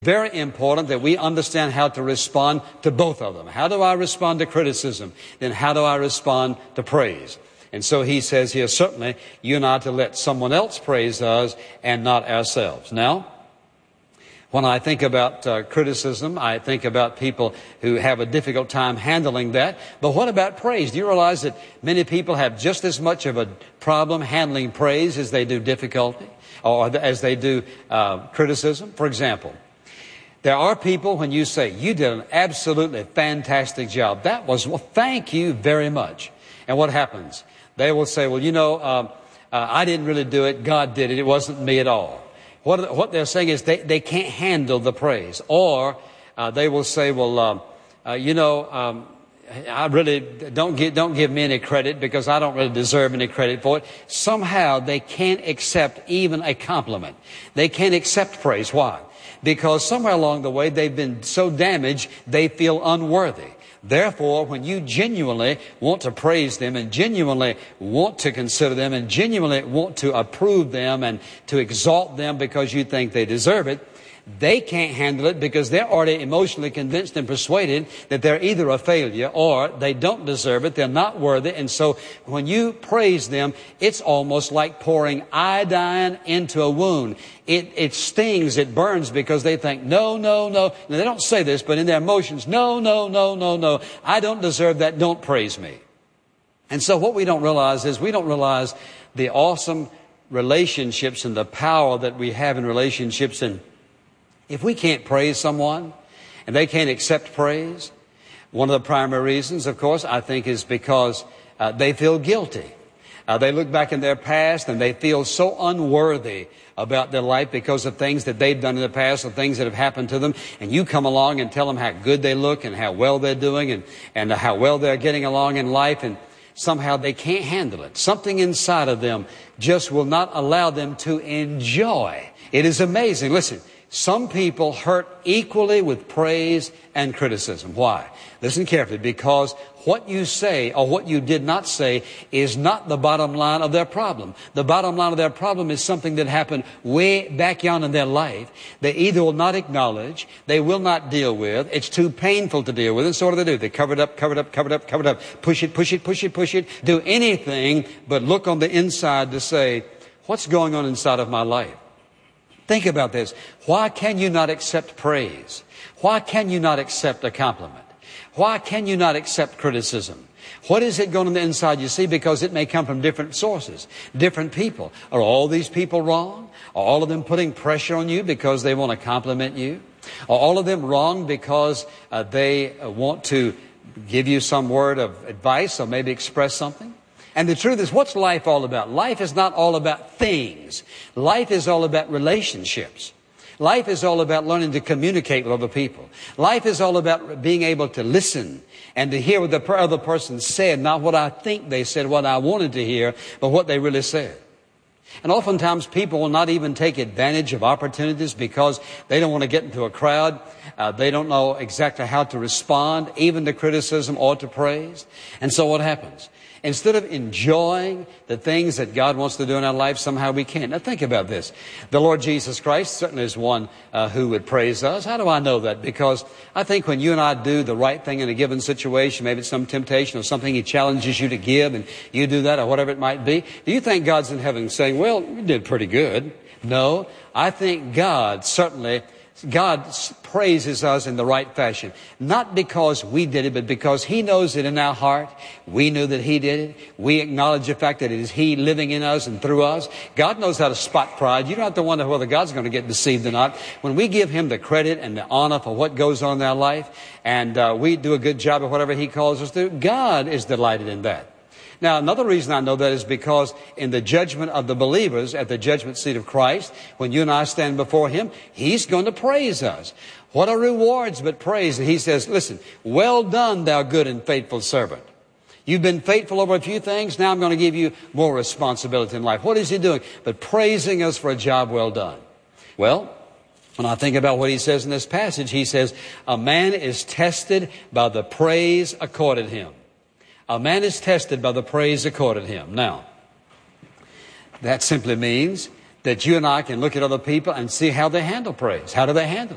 Very important that we understand how to respond to both of them. How do I respond to criticism? Then how do I respond to praise? And so he says here, certainly, you and I are to let someone else praise us and not ourselves. Now, when I think about criticism, I think about people who have a difficult time handling that. But what about praise? Do you realize that many people have just as much of a problem handling praise as they do difficulty, or as they do criticism? For example, there are people, when you say, you did an absolutely fantastic job, thank you very much. And what happens? They will say, well, I didn't really do it, God did it, it wasn't me at all. What they're saying is they can't handle the praise. Or they will say, well, I really don't give me any credit because I don't really deserve any credit for it. Somehow they can't accept even a compliment. They can't accept praise. Why? Because somewhere along the way they've been so damaged they feel unworthy. Therefore, when you genuinely want to praise them and genuinely want to consider them and genuinely want to approve them and to exalt them because you think they deserve it, they can't handle it because they're already emotionally convinced and persuaded that they're either a failure or they don't deserve it, they're not worthy. And so when you praise them, it's almost like pouring iodine into a wound. It stings, it burns because they think, no. Now, they don't say this, but in their emotions, no. I don't deserve that, don't praise me. And so what we don't realize is we don't realize the awesome relationships and the power that we have in relationships. And if we can't praise someone and they can't accept praise, one of the primary reasons, of course, I think is because they feel guilty. They look back in their past and they feel so unworthy about their life because of things that they've done in the past or things that have happened to them. And you come along and tell them how good they look and how well they're doing and how well they're getting along in life, and somehow they can't handle it. Something inside of them just will not allow them to enjoy. It is amazing. Listen. Some people hurt equally with praise and criticism. Why? Listen carefully, because what you say or what you did not say is not the bottom line of their problem. The bottom line of their problem is something that happened way back yonder in their life. They either will not acknowledge, they will not deal with, it's too painful to deal with, and so what do? They cover it up, push it, do anything but look on the inside to say, what's going on inside of my life? Think about this. Why can you not accept praise? Why can you not accept a compliment? Why can you not accept criticism? What is it going on the inside? You see, because it may come from different sources, different people. Are all these people wrong? Are all of them putting pressure on you because they want to compliment you? Are all of them wrong because they want to give you some word of advice or maybe express something? And the truth is, what's life all about? Life is not all about things. Life is all about relationships. Life is all about learning to communicate with other people. Life is all about being able to listen and to hear what the other person said, not what I think they said, what I wanted to hear, but what they really said. And oftentimes people will not even take advantage of opportunities because they don't want to get into a crowd. They don't know exactly how to respond, even to criticism or to praise. And so what happens? Instead of enjoying the things that God wants to do in our life, somehow we can't. Now think about this. The Lord Jesus Christ certainly is one who would praise us. How do I know that? Because I think when you and I do the right thing in a given situation, maybe it's some temptation or something He challenges you to give and you do that or whatever it might be, do you think God's in heaven saying, well, you did pretty good? No, I think God praises us in the right fashion. Not because we did it, but because He knows it in our heart. We knew that He did it. We acknowledge the fact that it is He living in us and through us. God knows how to spot pride. You don't have to wonder whether God's going to get deceived or not. When we give Him the credit and the honor for what goes on in our life, and we do a good job of whatever He calls us to, God is delighted in that. Now, another reason I know that is because in the judgment of the believers at the judgment seat of Christ, when you and I stand before Him, He's going to praise us. What are rewards but praise? And He says, listen, well done, thou good and faithful servant. You've been faithful over a few things. Now I'm going to give you more responsibility in life. What is He doing? But praising us for a job well done. Well, when I think about what He says in this passage, He says, a man is tested by the praise accorded him. A man is tested by the praise accorded him. Now, that simply means that you and I can look at other people and see how they handle praise. How do they handle it?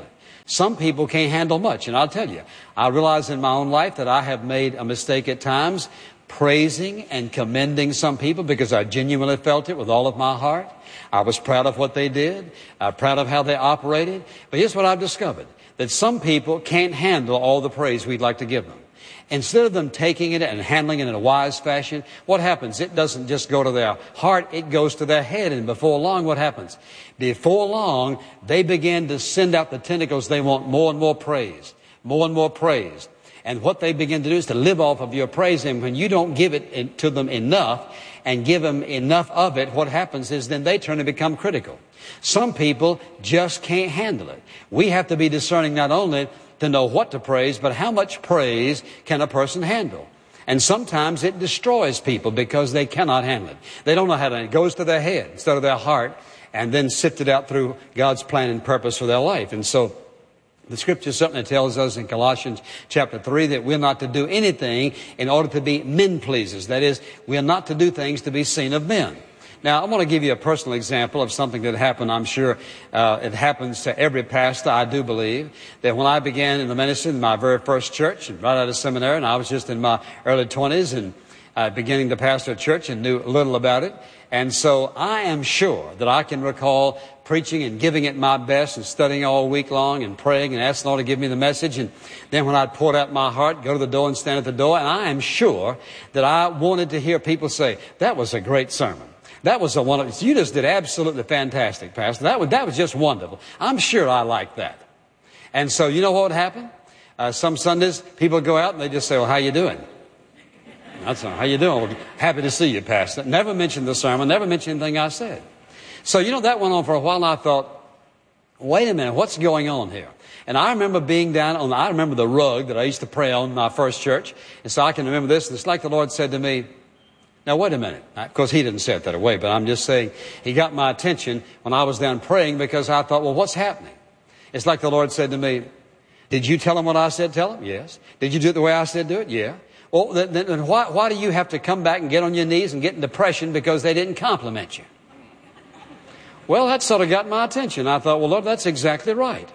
Some people can't handle much. And I'll tell you, I realize in my own life that I have made a mistake at times praising and commending some people because I genuinely felt it with all of my heart. I was proud of what they did, proud of how they operated. But here's what I've discovered, that some people can't handle all the praise we'd like to give them. Instead of them taking it and handling it in a wise fashion, what happens? It doesn't just go to their heart, it goes to their head. And before long, what happens? Before long, they begin to send out the tentacles. They want more and more praise, more and more praise. And what they begin to do is to live off of your praise. And when you don't give it to them enough and give them enough of it, what happens is then they turn to become critical. Some people just can't handle it. We have to be discerning not only to know what to praise, but how much praise can a person handle. And sometimes it destroys people because they cannot handle it. They don't know how to. It goes to their head instead of their heart, and then sifted out through God's plan and purpose for their life. And so the Scripture certainly tells us in Colossians chapter 3 that we're not to do anything in order to be men pleasers. That is, we are not to do things to be seen of men. Now, I want to give you a personal example of something that happened. I'm sure it happens to every pastor, I do believe, that when I began in the ministry in my very first church, right out of seminary, and I was just in my early 20s and beginning to pastor a church and knew little about it. And so I am sure that I can recall preaching and giving it my best and studying all week long and praying and asking the Lord to give me the message. And then when I'd poured out my heart, go to the door and stand at the door, and I am sure that I wanted to hear people say, "That was a great sermon. That was a wonderful, you just did absolutely fantastic, Pastor. That was just wonderful. I'm sure I like that." And so you know what would happen? Some Sundays, people go out and they just say, "Well, how you doing?" That's all. "How you doing?" "Well, happy to see you, Pastor." Never mentioned the sermon, never mentioned anything I said. So, that went on for a while, and I thought, wait a minute, what's going on here? And I remember being down on, I remember the rug that I used to pray on in my first church. And so I can remember this. And it's like the Lord said to me, now, wait a minute. Of course, He didn't say it that way, but I'm just saying He got my attention when I was down praying because I thought, well, what's happening? It's like the Lord said to me, "Did you tell him what I said tell him?" "Yes." "Did you do it the way I said do it?" "Yeah." "Well, then why do you have to come back and get on your knees and get in depression because they didn't compliment you?" Well, that sort of got my attention. I thought, well, Lord, that's exactly right.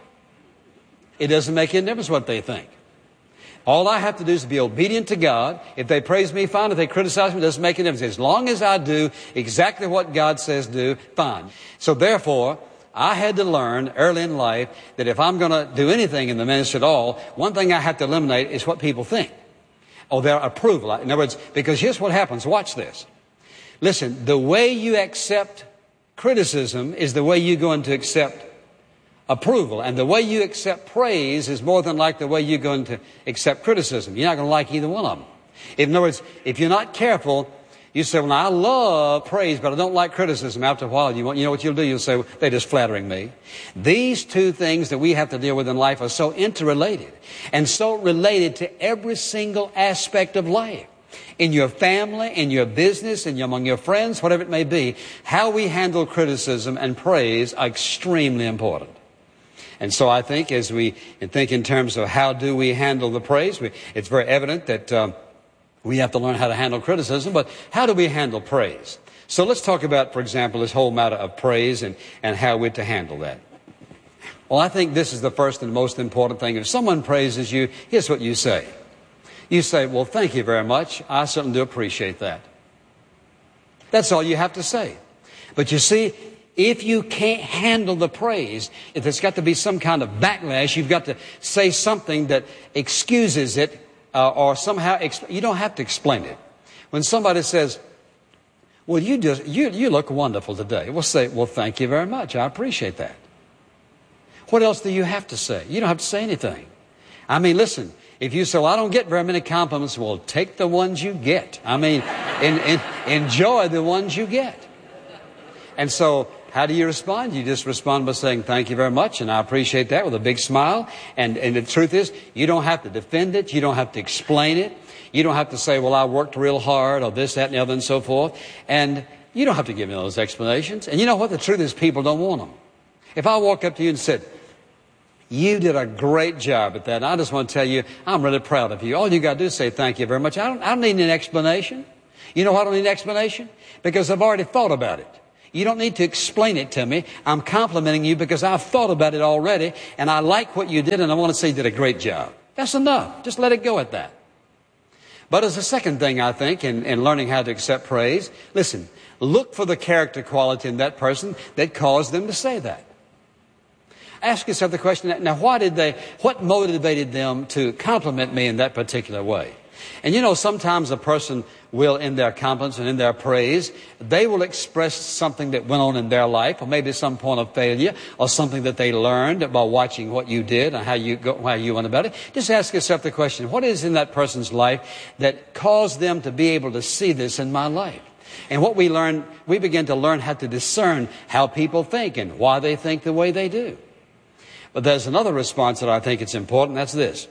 It doesn't make any difference what they think. All I have to do is be obedient to God. If they praise me, fine. If they criticize me, it doesn't make any difference. As long as I do exactly what God says do, fine. So therefore, I had to learn early in life that if I'm going to do anything in the ministry at all, one thing I have to eliminate is what people think. Or their approval. In other words, because here's what happens. Watch this. Listen, the way you accept criticism is the way you're going to accept approval. And the way you accept praise is more than like the way you're going to accept criticism. You're not going to like either one of them. In other words, if you're not careful, you say, well, I love praise, but I don't like criticism. After a while, you know what you'll do? You'll say, well, they're just flattering me. These two things that we have to deal with in life are so interrelated and so related to every single aspect of life. In your family, in your business, among your friends, whatever it may be, how we handle criticism and praise are extremely important. And so I think as we think in terms of how do we handle the praise, it's very evident that we have to learn how to handle criticism, but how do we handle praise? So let's talk about, for example, this whole matter of praise and how we're to handle that. Well, I think this is the first and most important thing. If someone praises you, here's what you say. You say, well, thank you very much. I certainly do appreciate that. That's all you have to say. But you see, if you can't handle the praise, if there's got to be some kind of backlash, you've got to say something that excuses it or somehow, you don't have to explain it. When somebody says, well, you look wonderful today, we'll say, well, thank you very much. I appreciate that. What else do you have to say? You don't have to say anything. I mean, listen. If you say, well, I don't get very many compliments, well, take the ones you get. I mean, enjoy the ones you get. And so, how do you respond? You just respond by saying, thank you very much, and I appreciate that, with a big smile. And the truth is, you don't have to defend it. You don't have to explain it. You don't have to say, well, I worked real hard, or this, that, and the other, and so forth. And you don't have to give me those explanations. And you know what? The truth is, people don't want them. If I walk up to you and said, you did a great job at that, and I just want to tell you, I'm really proud of you. All you got to do is say thank you very much. I don't need an explanation. You know why I don't need an explanation? Because I've already thought about it. You don't need to explain it to me. I'm complimenting you because I've thought about it already, and I like what you did, and I want to say you did a great job. That's enough. Just let it go at that. But as a second thing, I think, in learning how to accept praise, listen, look for the character quality in that person that caused them to say that. Ask yourself the question, now what motivated them to compliment me in that particular way? And you know, sometimes a person will, in their compliments and in their praise, they will express something that went on in their life, or maybe some point of failure, or something that they learned by watching what you did and how you went about it. Just ask yourself the question, what is in that person's life that caused them to be able to see this in my life? And what we begin to learn how to discern how people think and why they think the way they do. But there's another response that I think it's important, that's this.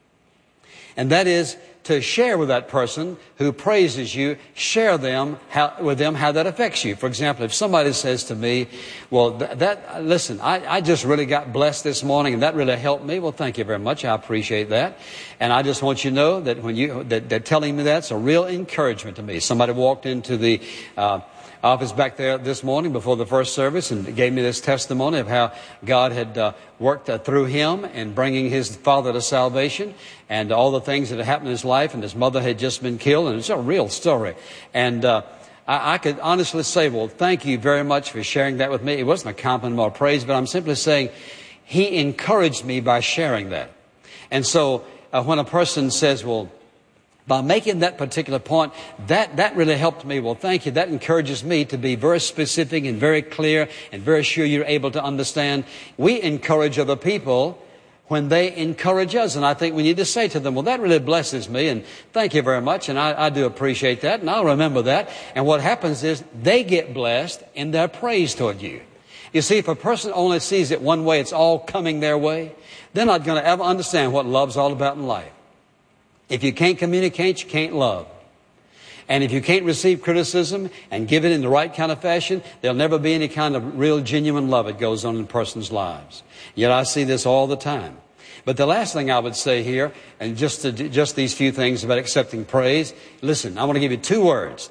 And that is to share with that person who praises you, share with them how that affects you. For example, if somebody says to me, well, listen, I just really got blessed this morning and that really helped me. Well, thank you very much. I appreciate that. And I just want you to know that that telling me that's a real encouragement to me. Somebody walked into the office back there this morning before the first service and gave me this testimony of how God had worked through him in bringing his father to salvation and all the things that had happened in his life, and his mother had just been killed, and it's a real story. And I could honestly say, well, thank you very much for sharing that with me. It wasn't a compliment or praise, but I'm simply saying he encouraged me by sharing that. And so when a person says, well, by making that particular point, that really helped me. Well, thank you. That encourages me to be very specific and very clear and very sure you're able to understand. We encourage other people when they encourage us. And I think we need to say to them, well, that really blesses me, and thank you very much, and I do appreciate that, and I'll remember that. And what happens is they get blessed in their praise toward you. You see, if a person only sees it one way, it's all coming their way, they're not going to ever understand what love's all about in life. If you can't communicate, you can't love. And if you can't receive criticism and give it in the right kind of fashion, there'll never be any kind of real genuine love that goes on in person's lives. Yet I see this all the time. But the last thing I would say here, and just these few things about accepting praise, listen, I want to give you two words.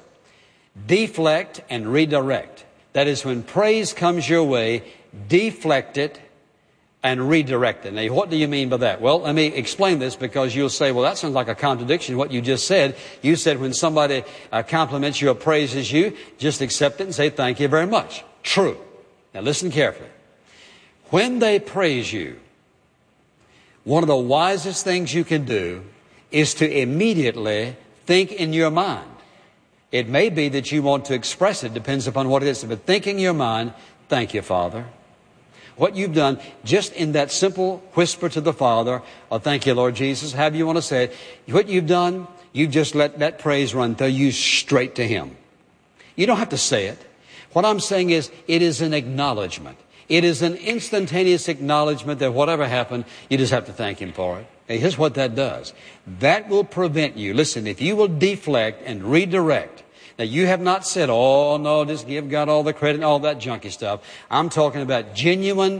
Deflect and redirect. That is, when praise comes your way, deflect it and redirect it. Now, what do you mean by that? Well, let me explain this, because you'll say, well, that sounds like a contradiction, what you just said. You said when somebody compliments you or praises you, just accept it and say, thank you very much. True. Now, listen carefully. When they praise you, one of the wisest things you can do is to immediately think in your mind. It may be that you want to express it, depends upon what it is, but think in your mind, thank you, Father. What you've done, just in that simple whisper to the Father, or thank you, Lord Jesus, however you want to say it, what you've done, you've just let that praise run through you straight to Him. You don't have to say it. What I'm saying is, it is an acknowledgement. It is an instantaneous acknowledgement that whatever happened, you just have to thank Him for it. And here's what that does. That will prevent you. Listen, if you will deflect and redirect. Now, you have not said, oh, no, just give God all the credit and all that junky stuff. I'm talking about genuine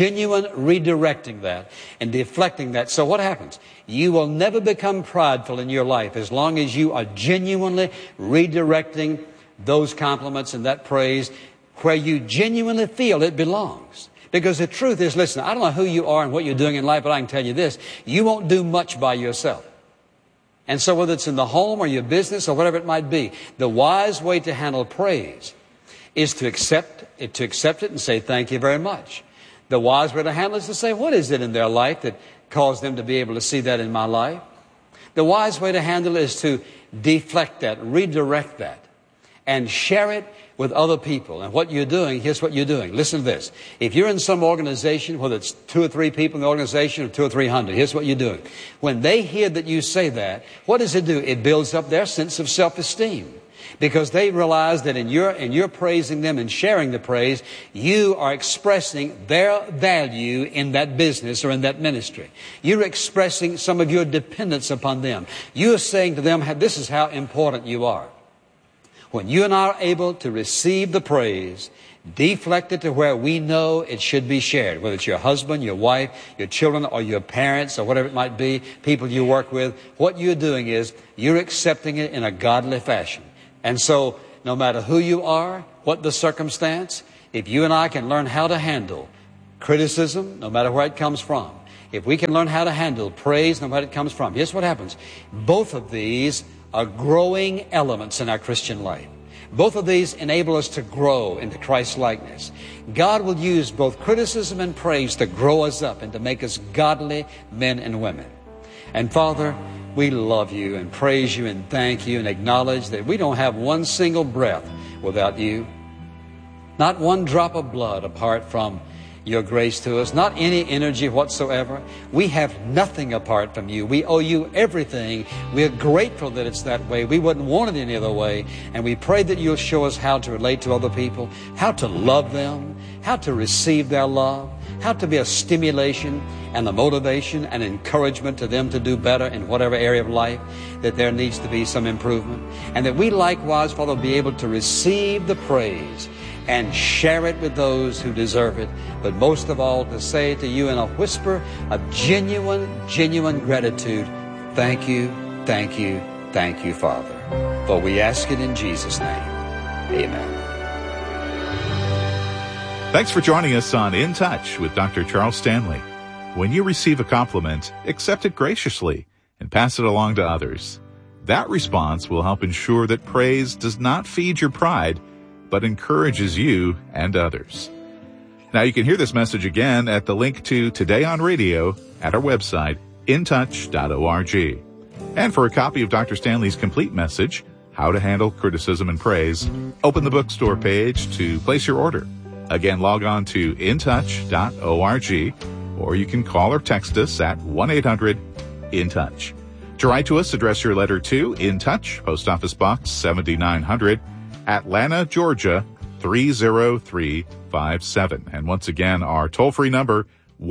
redirecting that and deflecting that. So what happens? You will never become prideful in your life as long as you are genuinely redirecting those compliments and that praise where you genuinely feel it belongs. Because the truth is, listen, I don't know who you are and what you're doing in life, but I can tell you this. You won't do much by yourself. And so whether it's in the home or your business or whatever it might be, the wise way to handle praise is to accept it and say, thank you very much. The wise way to handle it is to say, what is it in their life that caused them to be able to see that in my life? The wise way to handle it is to deflect that, redirect that, and share it with other people. And what you're doing, here's what you're doing. Listen to this. If you're in some organization, whether it's 2 or 3 people in the organization or 200 or 300, here's what you're doing. When they hear that you say that, what does it do? It builds up their sense of self-esteem. Because they realize that in your praising them and sharing the praise, you are expressing their value in that business or in that ministry. You're expressing some of your dependence upon them. You're saying to them, this is how important you are. When you and I are able to receive the praise, deflect it to where we know it should be shared, whether it's your husband, your wife, your children, or your parents, or whatever it might be, people you work with, what you're doing is you're accepting it in a godly fashion. And so, no matter who you are, what the circumstance, if you and I can learn how to handle criticism, no matter where it comes from, if we can learn how to handle praise, no matter where it comes from, here's what happens. Both of these are growing elements in our Christian life. Both of these enable us to grow into Christ's likeness. God will use both criticism and praise to grow us up and to make us godly men and women. And Father, we love you and praise you and thank you and acknowledge that we don't have one single breath without you. Not one drop of blood apart from your grace to us, not any energy whatsoever. We have nothing apart from you. We owe you everything. We're grateful that it's that way. We wouldn't want it any other way. And we pray that you'll show us how to relate to other people, how to love them, how to receive their love, how to be a stimulation and a motivation and encouragement to them to do better in whatever area of life that there needs to be some improvement. And that we likewise, Father, will be able to receive the praise and share it with those who deserve it. But most of all, to say to you in a whisper of genuine gratitude, thank you, thank you, thank you, Father. For we ask it in Jesus' name. Amen. Thanks for joining us on In Touch with Dr. Charles Stanley. When you receive a compliment, accept it graciously and pass it along to others. That response will help ensure that praise does not feed your pride, but encourages you and others. Now you can hear this message again at the link to Today on Radio at our website, intouch.org. And for a copy of Dr. Stanley's complete message, How to Handle Criticism and Praise, open the bookstore page to place your order. Again, log on to intouch.org, or you can call or text us at 1-800-IN-TOUCH. To write to us, address your letter to In Touch, Post Office Box 7900, Atlanta, Georgia, 30357. And once again, our toll-free number,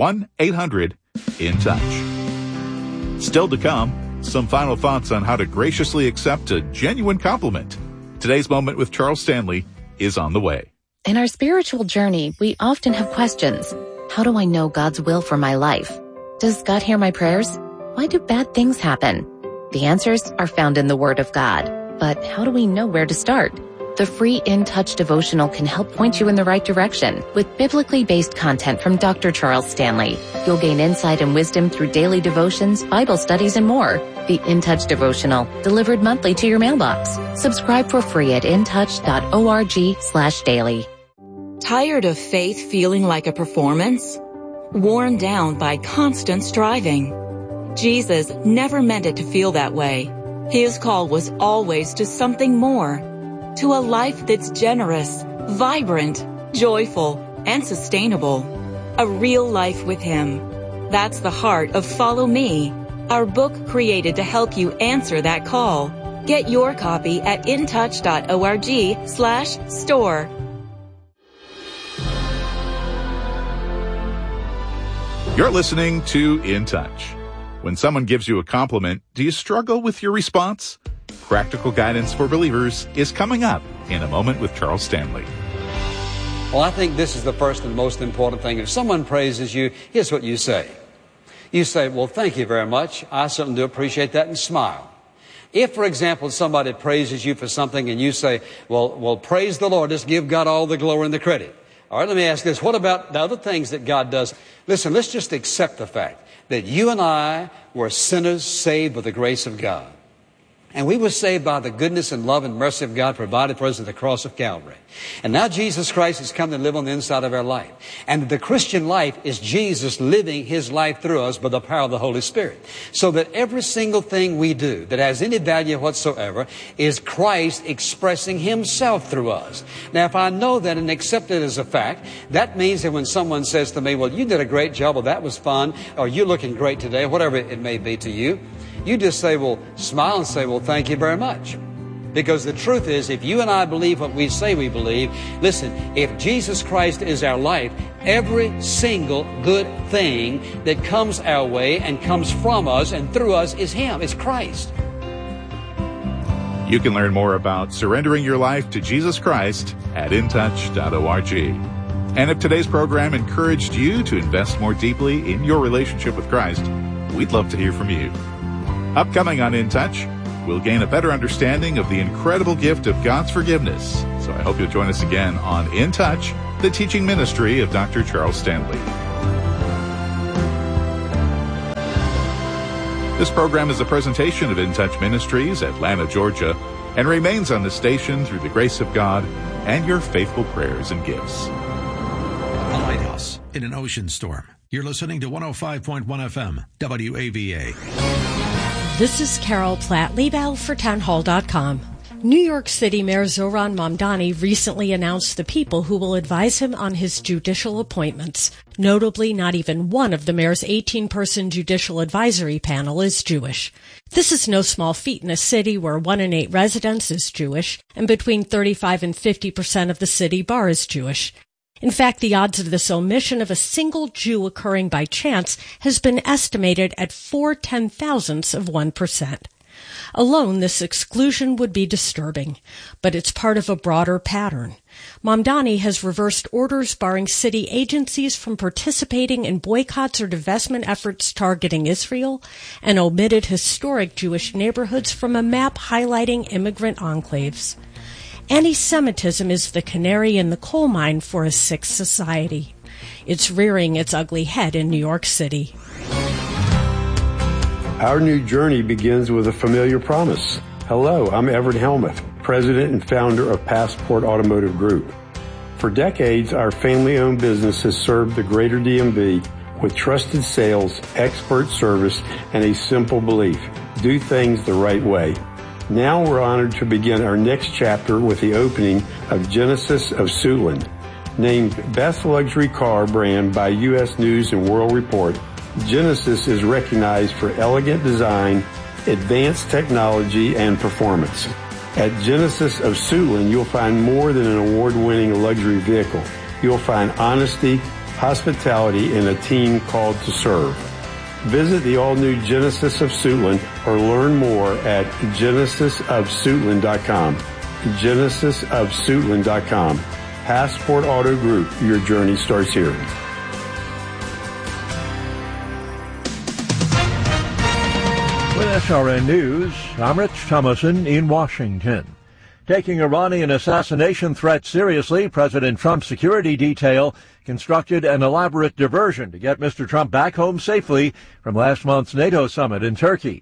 1-800-IN-TOUCH. Still to come, some final thoughts on how to graciously accept a genuine compliment. Today's Moment with Charles Stanley is on the way. In our spiritual journey, we often have questions. How do I know God's will for my life? Does God hear my prayers? Why do bad things happen? The answers are found in the Word of God. But how do we know where to start? The free In Touch devotional can help point you in the right direction with biblically based content from Dr. Charles Stanley. You'll gain insight and wisdom through daily devotions, Bible studies, and more. The In Touch devotional, delivered monthly to your mailbox. Subscribe for free at intouch.org/daily. Tired of faith feeling like a performance? Worn down by constant striving? Jesus never meant it to feel that way. His call was always to something more. To a life that's generous, vibrant, joyful, and sustainable. A real life with Him. That's the heart of Follow Me, our book created to help you answer that call. Get your copy at intouch.org/store. You're listening to In Touch. When someone gives you a compliment, do you struggle with your response? Practical Guidance for Believers is coming up in a moment with Charles Stanley. Well, I think this is the first and most important thing. If someone praises you, here's what you say. You say, well, thank you very much. I certainly do appreciate that, and smile. If, for example, somebody praises you for something and you say, well, praise the Lord, just give God all the glory and the credit. All right, let me ask this. What about the other things that God does? Listen, let's just accept the fact that you and I were sinners saved by the grace of God. And we were saved by the goodness and love and mercy of God provided for us at the cross of Calvary. And now Jesus Christ has come to live on the inside of our life. And the Christian life is Jesus living His life through us by the power of the Holy Spirit. So that every single thing we do that has any value whatsoever is Christ expressing Himself through us. Now, if I know that and accept it as a fact, that means that when someone says to me, well, you did a great job, or that was fun, or you're looking great today, whatever it may be to you, you just say, well, smile and say, well, thank you very much. Because the truth is, if you and I believe what we say we believe, listen, if Jesus Christ is our life, every single good thing that comes our way and comes from us and through us is Him, is Christ. You can learn more about surrendering your life to Jesus Christ at intouch.org. And if today's program encouraged you to invest more deeply in your relationship with Christ, we'd love to hear from you. Upcoming on In Touch, we'll gain a better understanding of the incredible gift of God's forgiveness So I hope you'll join us again on In Touch, the teaching ministry of Dr. Charles Stanley. This program is a presentation of In Touch Ministries, Atlanta, Georgia, and remains on the station through the grace of God and your faithful prayers and gifts. A lighthouse in an ocean storm. You're listening to 105.1 FM, WAVA. This is Carol Platt-Liebau for townhall.com. New York City Mayor Zohran Mamdani recently announced the people who will advise him on his judicial appointments. Notably, not even one of the mayor's 18-person judicial advisory panel is Jewish. This is no small feat in a city where 1 in 8 residents is Jewish, and between 35 and 50% of the city bar is Jewish. In fact, the odds of this omission of a single Jew occurring by chance has been estimated at 0.4%. Alone, this exclusion would be disturbing, but it's part of a broader pattern. Mamdani has reversed orders barring city agencies from participating in boycotts or divestment efforts targeting Israel and omitted historic Jewish neighborhoods from a map highlighting immigrant enclaves. Anti-Semitism is the canary in the coal mine for a sick society. It's rearing its ugly head in New York City. Our new journey begins with a familiar promise. Hello, I'm Everett Helmuth, president and founder of Passport Automotive Group. For decades, our family-owned business has served the greater DMV with trusted sales, expert service, and a simple belief: do things the right way. Now we're honored to begin our next chapter with the opening of Genesis of Suitland. Named Best Luxury Car Brand by U.S. News and World Report, Genesis is recognized for elegant design, advanced technology, and performance. At Genesis of Suitland, you'll find more than an award-winning luxury vehicle. You'll find honesty, hospitality, and a team called to serve. Visit the all-new Genesis of Suitland or learn more at genesisofsuitland.com. genesisofsuitland.com. Passport Auto Group, your journey starts here. With SRN News, I'm Rich Thomason in Washington. Taking Iranian assassination threat seriously, President Trump's security detail constructed an elaborate diversion to get Mr. Trump back home safely from last month's NATO summit in Turkey.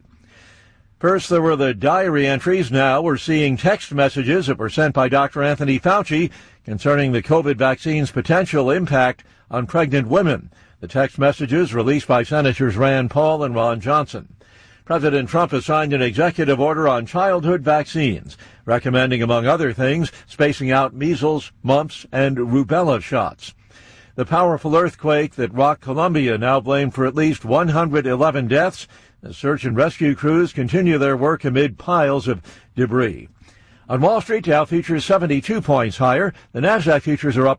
First, there were the diary entries. Now we're seeing text messages that were sent by Dr. Anthony Fauci concerning the COVID vaccine's potential impact on pregnant women. The text messages released by Senators Rand Paul and Ron Johnson. President Trump has signed an executive order on childhood vaccines, recommending, among other things, spacing out measles, mumps, and rubella shots. The powerful earthquake that rocked Colombia now blamed for at least 111 deaths. The search and rescue crews continue their work amid piles of debris. On Wall Street, Dow futures 72 points higher. The Nasdaq futures are up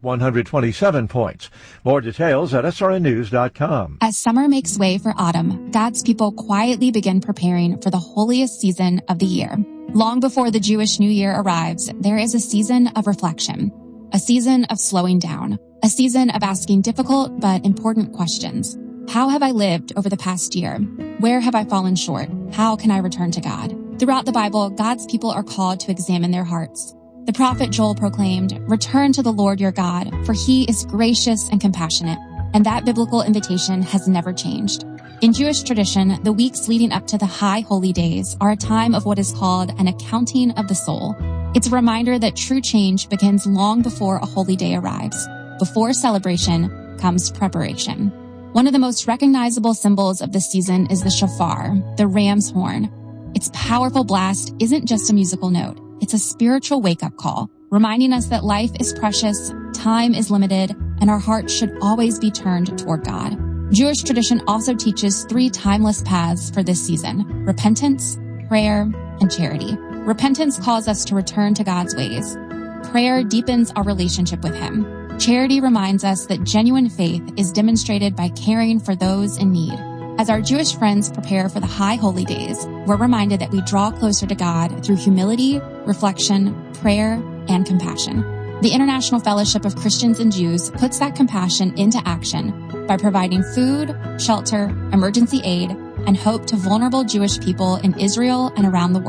127 points. More details at srnnews.com. As summer makes way for autumn, God's people quietly begin preparing for the holiest season of the year. Long before the Jewish New Year arrives, there is a season of reflection, a season of slowing down, a season of asking difficult but important questions. How have I lived over the past year? Where have I fallen short? How can I return to God? Throughout the Bible, God's people are called to examine their hearts. The prophet Joel proclaimed, "Return to the Lord your God, for he is gracious and compassionate." And that biblical invitation has never changed. In Jewish tradition, the weeks leading up to the high holy days are a time of what is called an accounting of the soul. It's a reminder that true change begins long before a holy day arrives. Before celebration comes preparation. One of the most recognizable symbols of this season is the shofar, the ram's horn. Its powerful blast isn't just a musical note. It's a spiritual wake-up call, reminding us that life is precious, time is limited, and our hearts should always be turned toward God. Jewish tradition also teaches 3 timeless paths for this season: repentance, prayer, and charity. Repentance calls us to return to God's ways. Prayer deepens our relationship with Him. Charity reminds us that genuine faith is demonstrated by caring for those in need. As our Jewish friends prepare for the high holy days, we're reminded that we draw closer to God through humility, reflection, prayer, and compassion. The International Fellowship of Christians and Jews puts that compassion into action by providing food, shelter, emergency aid, and hope to vulnerable Jewish people in Israel and around the world.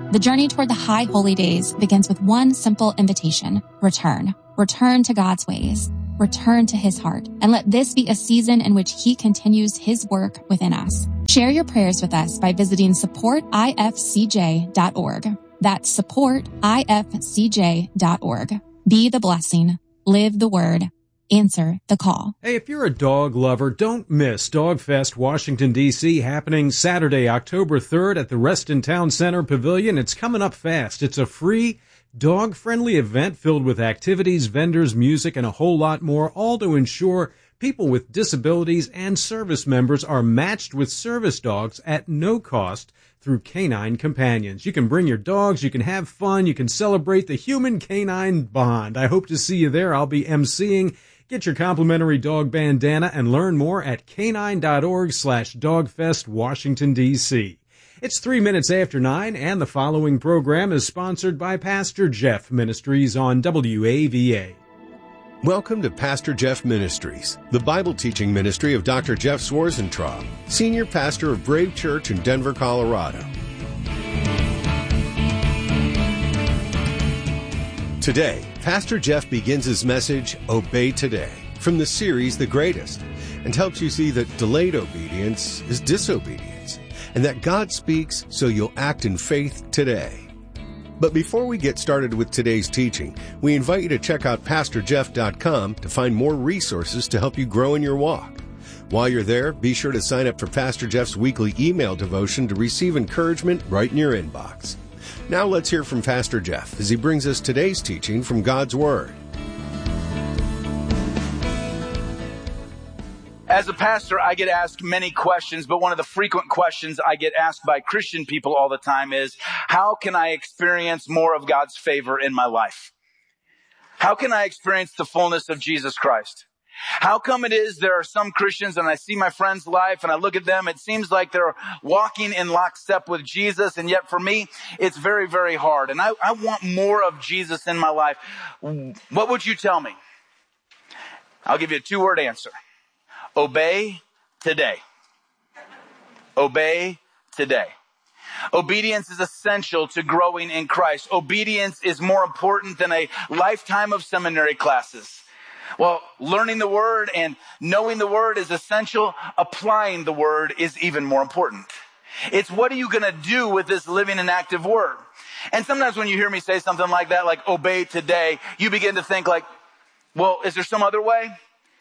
The journey toward the high holy days begins with one simple invitation: return. Return to God's ways. Return to his heart. And let this be a season in which he continues his work within us. Share your prayers with us by visiting supportifcj.org. That's supportifcj.org. Be the blessing. Live the word. Answer the call. Hey, if you're a dog lover, don't miss DogFest Washington, D.C. happening Saturday, October 3rd at the Reston Town Center Pavilion. It's coming up fast. It's a free, dog-friendly event filled with activities, vendors, music, and a whole lot more, all to ensure people with disabilities and service members are matched with service dogs at no cost through Canine Companions. You can bring your dogs, you can have fun, you can celebrate the human-canine bond. I hope to see you there. I'll be emceeing. Get your complimentary dog bandana and learn more at canine.org/Dogfest Washington, D.C. It's 3 minutes after 9, and the following program is sponsored by Pastor Jeff Ministries on WAVA. Welcome to Pastor Jeff Ministries, the Bible teaching ministry of Dr. Jeff Schwarzentraub, Senior Pastor of Brave Church in Denver, Colorado. Today, Pastor Jeff begins his message, Obey Today, from the series The Greatest, and helps you see that delayed obedience is disobedience, and that God speaks so you'll act in faith today. But before we get started with today's teaching, we invite you to check out PastorJeff.com to find more resources to help you grow in your walk. While you're there, be sure to sign up for Pastor Jeff's weekly email devotion to receive encouragement right in your inbox. Now let's hear from Pastor Jeff as he brings us today's teaching from God's Word. As a pastor, I get asked many questions, but one of the frequent questions I get asked by Christian people all the time is, how can I experience more of God's favor in my life? How can I experience the fullness of Jesus Christ? How come it is there are some Christians, and I see my friend's life and I look at them, it seems like they're walking in lockstep with Jesus, and yet for me, it's very, very hard. And I want more of Jesus in my life. What would you tell me? I'll give you a 2-word answer. Obey today. Obey today. Obedience is essential to growing in Christ. Obedience is more important than a lifetime of seminary classes. Well, learning the Word and knowing the Word is essential. Applying the Word is even more important. It's what are you going to do with this living and active Word? And sometimes when you hear me say something like that, like obey today, you begin to think like, well, is there some other way?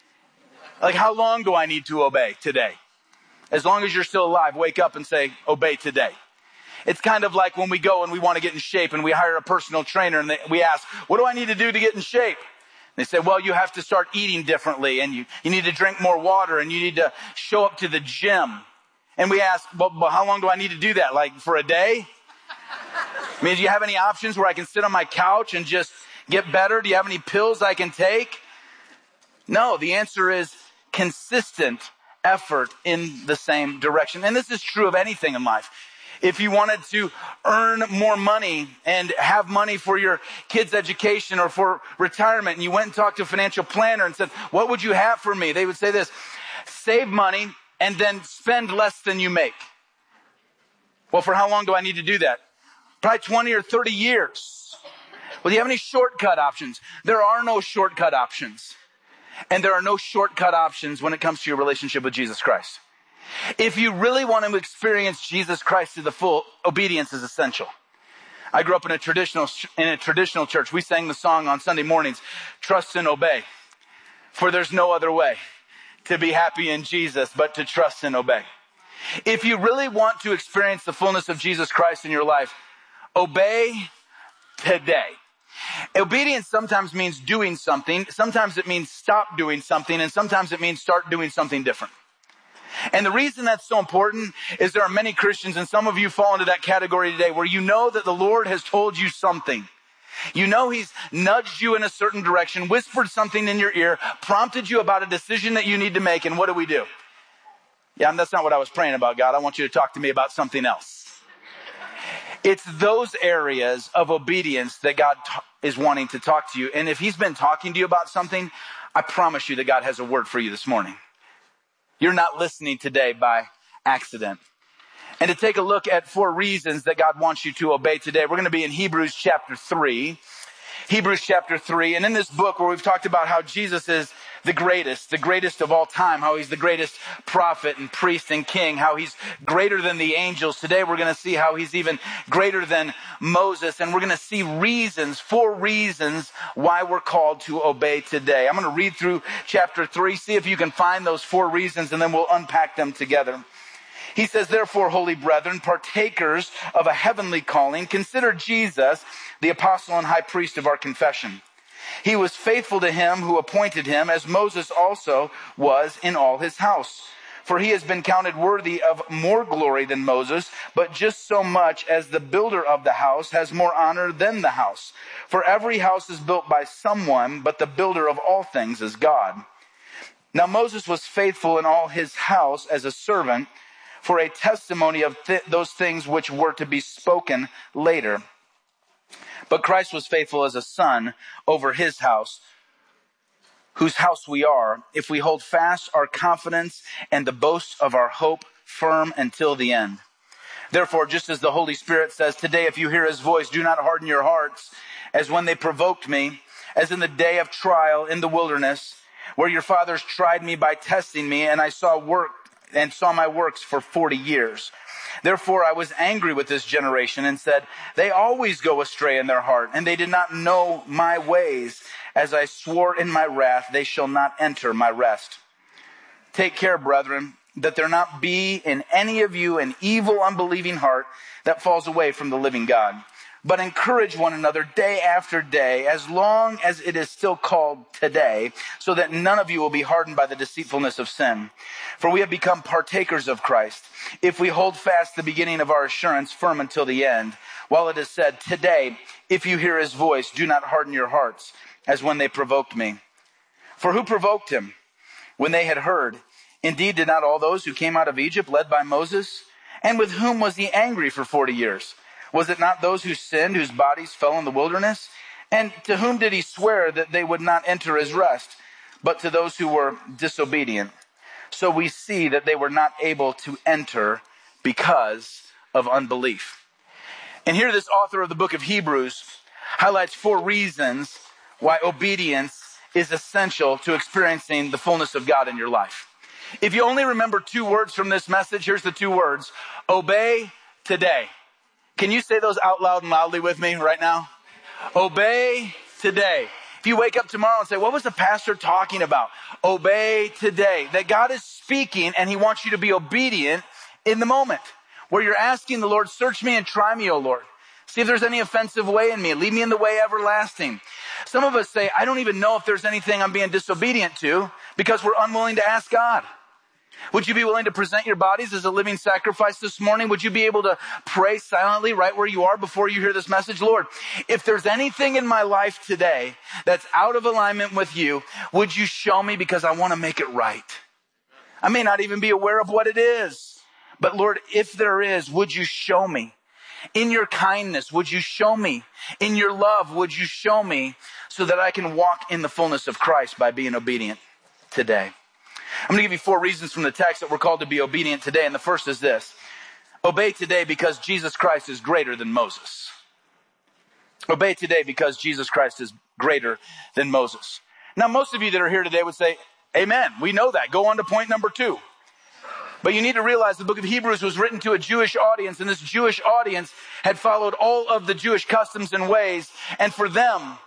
Like, how long do I need to obey today? As long as you're still alive, wake up and say, obey today. It's kind of like when we go and we want to get in shape and we hire a personal trainer and we ask, what do I need to do to get in shape? They say, well, you have to start eating differently, and you need to drink more water, and you need to show up to the gym. And we ask, well, how long do I need to do that? Like for a day? I mean, do you have any options where I can sit on my couch and just get better? Do you have any pills I can take? No, the answer is consistent effort in the same direction. And this is true of anything in life. If you wanted to earn more money and have money for your kids' education or for retirement, and you went and talked to a financial planner and said, what would you have for me? They would say this: save money and then spend less than you make. Well, for how long do I need to do that? Probably 20 or 30 years. Well, do you have any shortcut options? There are no shortcut options. And there are no shortcut options when it comes to your relationship with Jesus Christ. If you really want to experience Jesus Christ to the full, obedience is essential. I grew up in a traditional church. We sang the song on Sunday mornings, trust and obey. For there's no other way to be happy in Jesus but to trust and obey. If you really want to experience the fullness of Jesus Christ in your life, obey today. Obedience sometimes means doing something. Sometimes it means stop doing something. And sometimes it means start doing something different. And the reason that's so important is there are many Christians, and some of you fall into that category today, where you know that the Lord has told you something. You know He's nudged you in a certain direction, whispered something in your ear, prompted you about a decision that you need to make. And what do? Yeah, that's not what I was praying about, God. I want you to talk to me about something else. It's those areas of obedience that God is wanting to talk to you. And if He's been talking to you about something, I promise you that God has a word for you this morning. You're not listening today by accident. and to take a look at 4 reasons that God wants you to obey today. We're going to be in Hebrews chapter 3. Hebrews chapter 3. And in this book where we've talked about how Jesus is the greatest of all time, how he's the greatest prophet and priest and king, how he's greater than the angels. Today we're going to see how he's even greater than Moses. And we're going to see 4 reasons why we're called to obey today. I'm going to read through chapter 3, see if you can find those 4 reasons, and then we'll unpack them together. He says, therefore, holy brethren, partakers of a heavenly calling, consider Jesus, the apostle and high priest of our confession. He was faithful to him who appointed him, as Moses also was in all his house. For he has been counted worthy of more glory than Moses, but just so much as the builder of the house has more honor than the house. For every house is built by someone, but the builder of all things is God. Now Moses was faithful in all his house as a servant, for a testimony of those things which were to be spoken later. But Christ was faithful as a son over his house, whose house we are, if we hold fast our confidence and the boast of our hope firm until the end. Therefore, just as the Holy Spirit says, today if you hear his voice, do not harden your hearts, as when they provoked me, as in the day of trial in the wilderness, where your fathers tried me by testing me, and I saw my works for 40 years. Therefore I was angry with this generation and said, they always go astray in their heart, and they did not know my ways. As I swore in my wrath, they shall not enter my rest. Take care, brethren, that there not be in any of you an evil, unbelieving heart that falls away from the living God. But encourage one another day after day, as long as it is still called today, so that none of you will be hardened by the deceitfulness of sin. For we have become partakers of Christ, if we hold fast the beginning of our assurance firm until the end. While it is said, today, if you hear his voice, do not harden your hearts, as when they provoked me. For who provoked him when they had heard? Indeed, did not all those who came out of Egypt led by Moses? And with whom was he angry for 40 years? Was it not those who sinned, whose bodies fell in the wilderness? And to whom did he swear that they would not enter his rest, but to those who were disobedient? So we see that they were not able to enter because of unbelief. And here this author of the book of Hebrews highlights 4 reasons why obedience is essential to experiencing the fullness of God in your life. If you only remember 2 words from this message, here's the 2 words: obey today. Can you say those out loud and loudly with me right now? Obey today. If you wake up tomorrow and say, what was the pastor talking about? Obey today. That God is speaking and he wants you to be obedient in the moment. Where you're asking the Lord, search me and try me, O Lord. See if there's any offensive way in me. Lead me in the way everlasting. Some of us say, I don't even know if there's anything I'm being disobedient to, because we're unwilling to ask God. Would you be willing to present your bodies as a living sacrifice this morning? Would you be able to pray silently right where you are before you hear this message? Lord, if there's anything in my life today that's out of alignment with you, would you show me, because I want to make it right? I may not even be aware of what it is, but Lord, if there is, would you show me? In your kindness, would you show me? In your love, would you show me, so that I can walk in the fullness of Christ by being obedient today? I'm going to give you 4 reasons from the text that we're called to be obedient today. And the first is this: obey today because Jesus Christ is greater than Moses. Obey today because Jesus Christ is greater than Moses. Now, most of you that are here today would say, amen. We know that. Go on to point number 2. But you need to realize the book of Hebrews was written to a Jewish audience, and this Jewish audience had followed all of the Jewish customs and ways. And for them,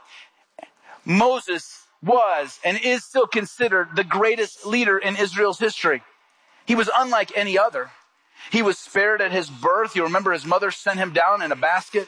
Moses was and is still considered the greatest leader in Israel's history. He was unlike any other. He was spared at his birth. You remember his mother sent him down in a basket.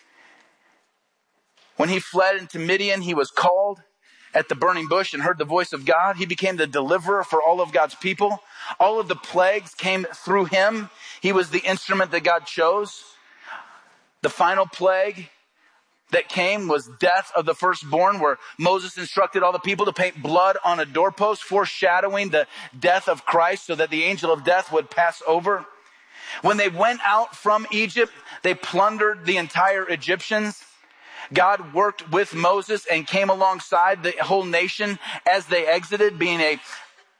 When he fled into Midian, he was called at the burning bush and heard the voice of God. He became the deliverer for all of God's people. All of the plagues came through him. He was the instrument that God chose. The final plague that came was death of the firstborn, where Moses instructed all the people to paint blood on a doorpost, foreshadowing the death of Christ, so that the angel of death would pass over. When they went out from Egypt, they plundered the entire Egyptians. God worked with Moses and came alongside the whole nation as they exited, being a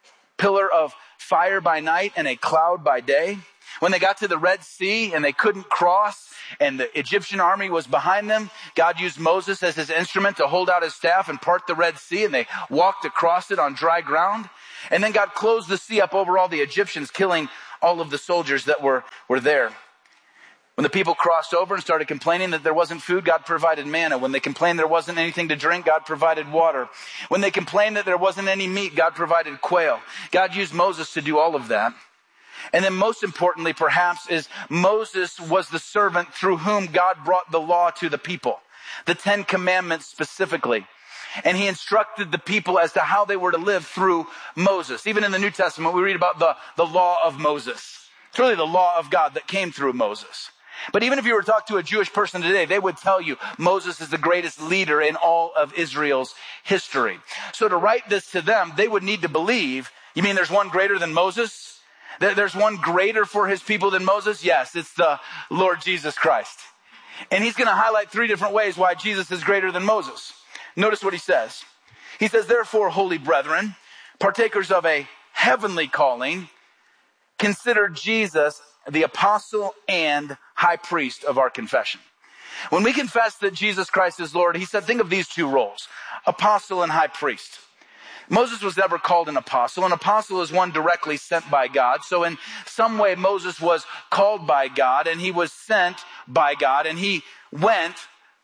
pillar of fire by night and a cloud by day. When they got to the Red Sea and they couldn't cross and the Egyptian army was behind them, God used Moses as his instrument to hold out his staff and part the Red Sea, and they walked across it on dry ground. And then God closed the sea up over all the Egyptians, killing all of the soldiers that were there. When the people crossed over and started complaining that there wasn't food, God provided manna. When they complained there wasn't anything to drink, God provided water. When they complained that there wasn't any meat, God provided quail. God used Moses to do all of that. And then most importantly, perhaps, is Moses was the servant through whom God brought the law to the people, the 10 Commandments specifically. And he instructed the people as to how they were to live through Moses. Even in the New Testament, we read about the law of Moses. It's really the law of God that came through Moses. But even if you were to talk to a Jewish person today, they would tell you Moses is the greatest leader in all of Israel's history. So to write this to them, they would need to believe, you mean there's one greater than Moses? There's one greater for his people than Moses? Yes, it's the Lord Jesus Christ. And he's going to highlight 3 different ways why Jesus is greater than Moses. Notice what he says. He says, therefore, holy brethren, partakers of a heavenly calling, consider Jesus the apostle and high priest of our confession. When we confess that Jesus Christ is Lord, he said, think of these 2 roles, apostle and high priest. Moses was never called an apostle. An apostle is one directly sent by God. So in some way, Moses was called by God and he was sent by God, and he went,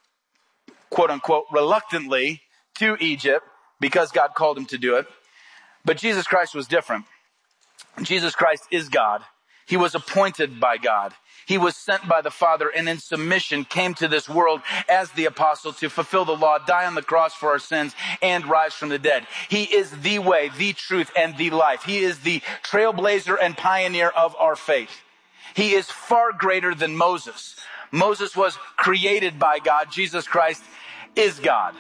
quote unquote, reluctantly to Egypt because God called him to do it. But Jesus Christ was different. Jesus Christ is God. He was appointed by God. He was sent by the Father and in submission came to this world as the apostle to fulfill the law, die on the cross for our sins, and rise from the dead. He is the way, the truth, and the life. He is the trailblazer and pioneer of our faith. He is far greater than Moses. Moses was created by God. Jesus Christ is God.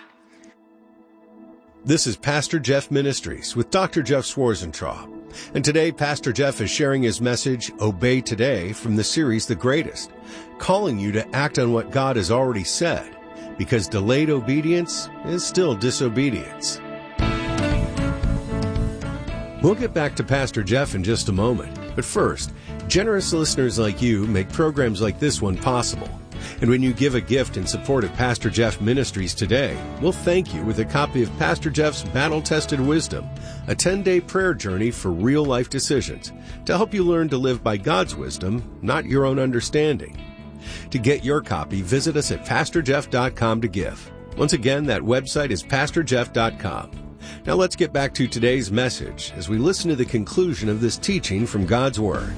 This is Pastor Jeff Ministries with Dr. Jeff Schwarzentraub. And today, Pastor Jeff is sharing his message, Obey Today, from the series The Greatest, calling you to act on what God has already said, because delayed obedience is still disobedience. We'll get back to Pastor Jeff in just a moment. But first, generous listeners like you make programs like this one possible. And when you give a gift in support of Pastor Jeff Ministries today, we'll thank you with a copy of Pastor Jeff's Battle-Tested Wisdom, a 10-day prayer journey for real-life decisions to help you learn to live by God's wisdom, not your own understanding. To get your copy, visit us at PastorJeff.com to give. Once again, that website is PastorJeff.com. Now let's get back to today's message as we listen to the conclusion of this teaching from God's Word.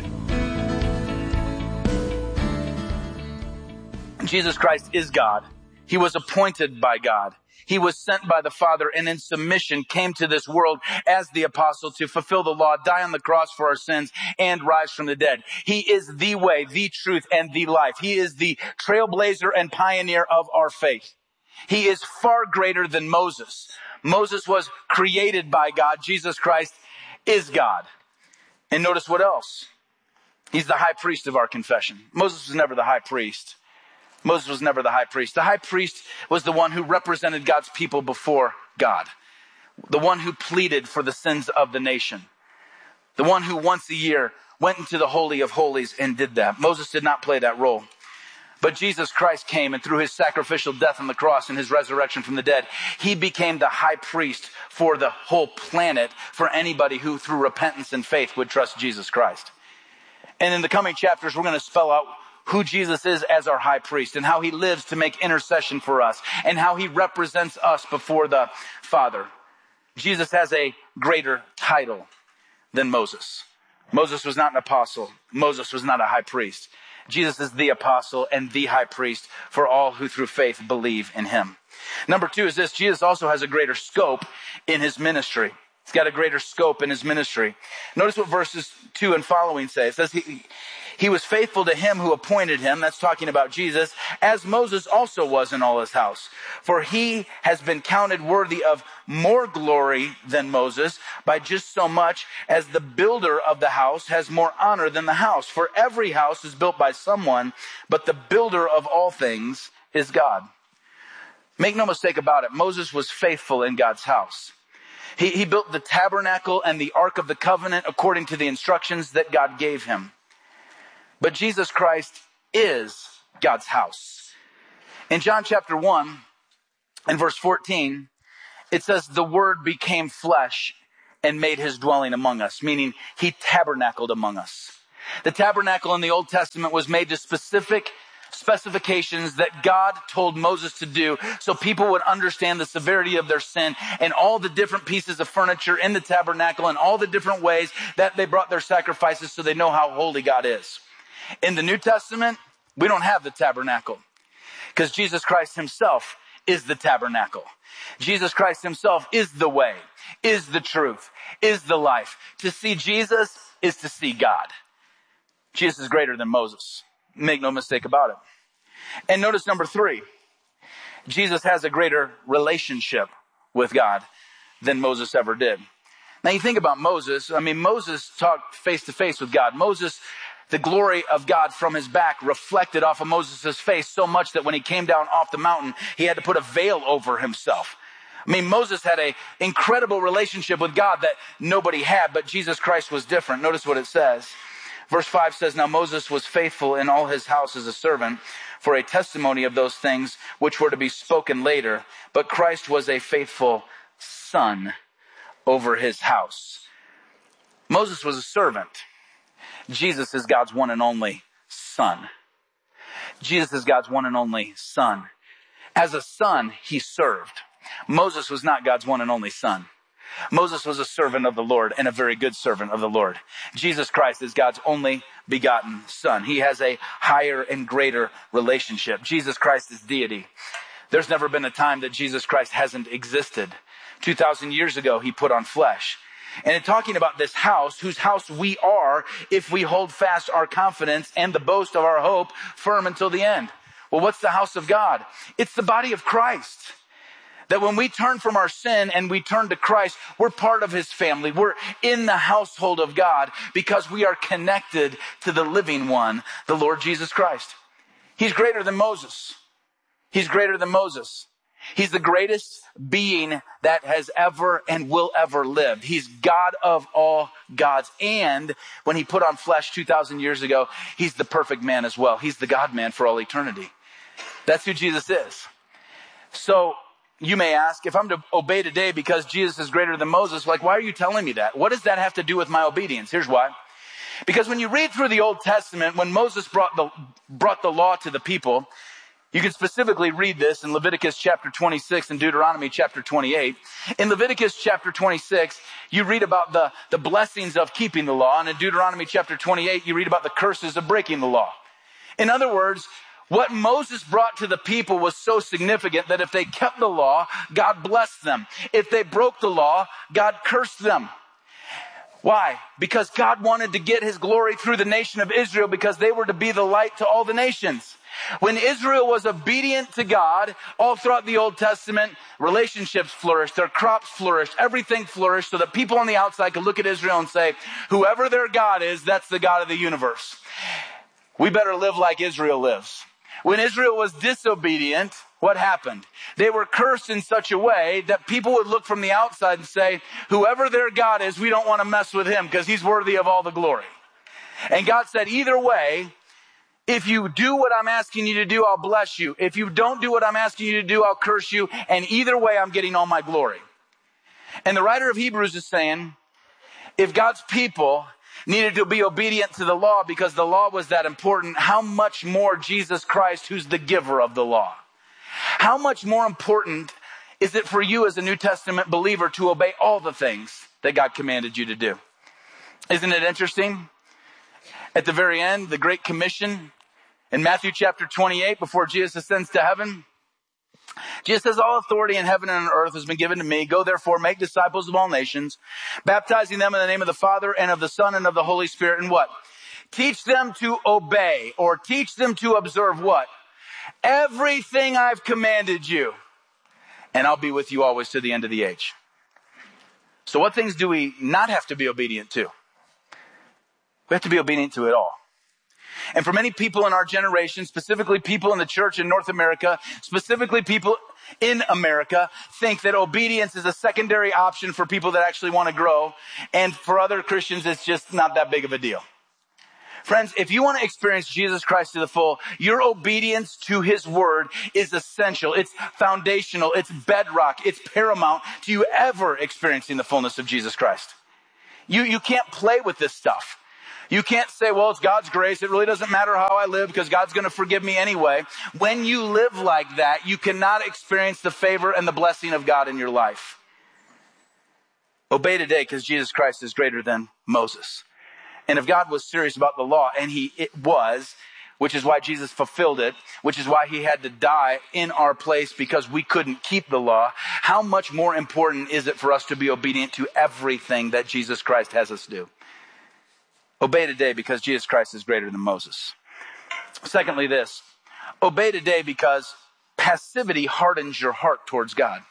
Jesus Christ is God. He was appointed by God. He was sent by the Father and in submission came to this world as the apostle to fulfill the law, die on the cross for our sins, and rise from the dead. He is the way, the truth, and the life. He is the trailblazer and pioneer of our faith. He is far greater than Moses. Moses was created by God. Jesus Christ is God. And notice what else? He's the high priest of our confession. Moses was never the high priest. Moses was never the high priest. The high priest was the one who represented God's people before God. The one who pleaded for the sins of the nation. The one who once a year went into the Holy of Holies and did that. Moses did not play that role. But Jesus Christ came, and through his sacrificial death on the cross and his resurrection from the dead, he became the high priest for the whole planet, for anybody who through repentance and faith would trust Jesus Christ. And in the coming chapters, we're going to spell out who Jesus is as our high priest and how he lives to make intercession for us and how he represents us before the Father. Jesus has a greater title than Moses. Moses was not an apostle. Moses was not a high priest. Jesus is the apostle and the high priest for all who through faith believe in him. Number 2 is this: Jesus also has a greater scope in his ministry. He's got a greater scope in his ministry. Notice what verses 2 and following say. It says he was faithful to him who appointed him, that's talking about Jesus, as Moses also was in all his house. For he has been counted worthy of more glory than Moses by just so much as the builder of the house has more honor than the house. For every house is built by someone, but the builder of all things is God. Make no mistake about it, Moses was faithful in God's house. He built the tabernacle and the Ark of the Covenant according to the instructions that God gave him. But Jesus Christ is God's house. In John chapter 1 and verse 14, it says, the Word became flesh and made his dwelling among us, meaning he tabernacled among us. The tabernacle in the Old Testament was made to specific specifications that God told Moses to do so people would understand the severity of their sin and all the different pieces of furniture in the tabernacle and all the different ways that they brought their sacrifices so they know how holy God is. In the New Testament, we don't have the tabernacle because Jesus Christ himself is the tabernacle. Jesus Christ himself is the way, is the truth, is the life. To see Jesus is to see God. Jesus is greater than Moses. Make no mistake about it. And notice number 3, Jesus has a greater relationship with God than Moses ever did. Now you think about Moses. Moses talked face to face with God. Moses, the glory of God from his back reflected off of Moses' face so much that when he came down off the mountain, he had to put a veil over himself. Moses had an incredible relationship with God that nobody had, but Jesus Christ was different. Notice what it says. Verse 5 says, now Moses was faithful in all his house as a servant for a testimony of those things which were to be spoken later, but Christ was a faithful son over his house. Moses was a servant. Jesus is God's one and only son. Jesus is God's one and only son. As a son, he served. Moses was not God's one and only son. Moses was a servant of the Lord and a very good servant of the Lord. Jesus Christ is God's only begotten son. He has a higher and greater relationship. Jesus Christ is deity. There's never been a time that Jesus Christ hasn't existed. 2,000 years ago, he put on flesh. And in talking about this house, whose house we are if we hold fast our confidence and the boast of our hope firm until the end. Well, what's the house of God? It's the body of Christ. That when we turn from our sin and we turn to Christ, we're part of his family. We're in the household of God because we are connected to the living one, the Lord Jesus Christ. He's greater than Moses. He's greater than Moses. He's the greatest being that has ever and will ever lived. He's God of all gods. And when he put on flesh 2,000 years ago, he's the perfect man as well. He's the God man for all eternity. That's who Jesus is. So, you may ask, if I'm to obey today because Jesus is greater than Moses, why are you telling me that? What does that have to do with my obedience? Here's why. Because when you read through the Old Testament, when Moses brought the law to the people, you can specifically read this in Leviticus chapter 26 and Deuteronomy chapter 28. In Leviticus chapter 26, you read about the blessings of keeping the law. And in Deuteronomy chapter 28, you read about the curses of breaking the law. In other words, what Moses brought to the people was so significant that if they kept the law, God blessed them. If they broke the law, God cursed them. Why? Because God wanted to get his glory through the nation of Israel because they were to be the light to all the nations. When Israel was obedient to God, all throughout the Old Testament, relationships flourished, their crops flourished, everything flourished so that people on the outside could look at Israel and say, whoever their God is, that's the God of the universe. We better live like Israel lives. When Israel was disobedient, what happened? They were cursed in such a way that people would look from the outside and say, whoever their God is, we don't want to mess with him because he's worthy of all the glory. And God said, either way, if you do what I'm asking you to do, I'll bless you. If you don't do what I'm asking you to do, I'll curse you. And either way, I'm getting all my glory. And the writer of Hebrews is saying, if God's people needed to be obedient to the law because the law was that important, how much more Jesus Christ, who's the giver of the law? How much more important is it for you as a New Testament believer to obey all the things that God commanded you to do? Isn't it interesting? At the very end, the Great Commission in Matthew chapter 28, before Jesus ascends to heaven, Jesus says, all authority in heaven and on earth has been given to me. Go therefore, make disciples of all nations, baptizing them in the name of the Father and of the Son and of the Holy Spirit. And what? Teach them to obey, or teach them to observe what? Everything I've commanded you. And I'll be with you always to the end of the age. So what things do we not have to be obedient to? We have to be obedient to it all. And for many people in our generation, specifically people in the church in North America, specifically people in America, think that obedience is a secondary option for people that actually want to grow. And for other Christians, it's just not that big of a deal. Friends, if you want to experience Jesus Christ to the full, your obedience to his word is essential. It's foundational. It's bedrock. It's paramount to you ever experiencing the fullness of Jesus Christ. You can't play with this stuff. You can't say, well, it's God's grace. It really doesn't matter how I live because God's going to forgive me anyway. When you live like that, you cannot experience the favor and the blessing of God in your life. Obey today because Jesus Christ is greater than Moses. And if God was serious about the law, and it was, which is why Jesus fulfilled it, which is why he had to die in our place because we couldn't keep the law, how much more important is it for us to be obedient to everything that Jesus Christ has us do? Obey today because Jesus Christ is greater than Moses. Secondly, this. Obey today because passivity hardens your heart towards God.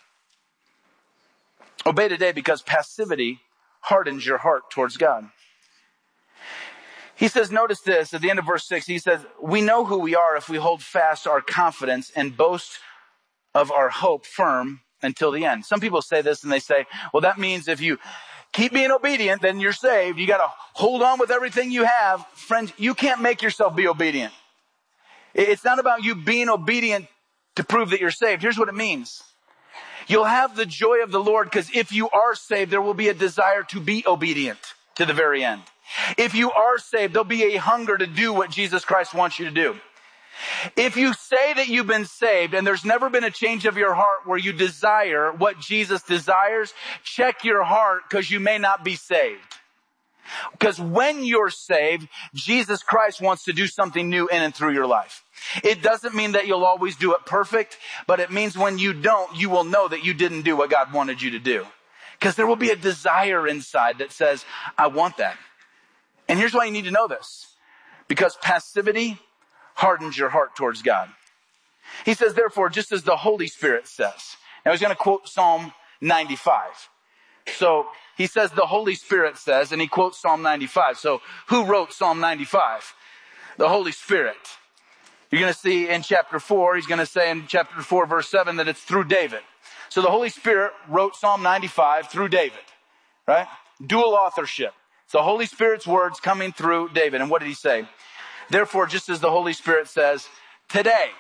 Obey today because passivity hardens your heart towards God. He says, notice this, at the end of verse 6, he says, we know who we are if we hold fast our confidence and boast of our hope firm until the end. Some people say this and they say, well, that means if you keep being obedient, then you're saved. You got to hold on with everything you have. Friends, you can't make yourself be obedient. It's not about you being obedient to prove that you're saved. Here's what it means. You'll have the joy of the Lord because if you are saved, there will be a desire to be obedient to the very end. If you are saved, there'll be a hunger to do what Jesus Christ wants you to do. If you say that you've been saved and there's never been a change of your heart where you desire what Jesus desires, check your heart because you may not be saved. Because when you're saved, Jesus Christ wants to do something new in and through your life. It doesn't mean that you'll always do it perfect, but it means when you don't, you will know that you didn't do what God wanted you to do. Because there will be a desire inside that says, I want that. And here's why you need to know this. Because passivity hardens your heart towards God. He says, therefore, just as the Holy Spirit says. Now he's going to quote Psalm 95. So he says the Holy Spirit says, and he quotes Psalm 95. So who wrote Psalm 95? The Holy Spirit. You're going to see in chapter 4, he's going to say in chapter 4, verse 7, that it's through David. So the Holy Spirit wrote Psalm 95 through David, right? Dual authorship. It's the Holy Spirit's words coming through David. And what did he say? Therefore, just as the Holy Spirit says, today,